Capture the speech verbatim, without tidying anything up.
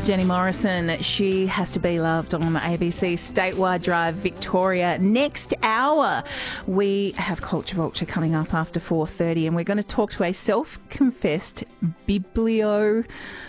Jenny Morrison, She Has to Be Loved on A B C Statewide Drive, Victoria. Next hour, we have Culture Vulture coming up after four thirty, and we're going to talk to a self-confessed biblio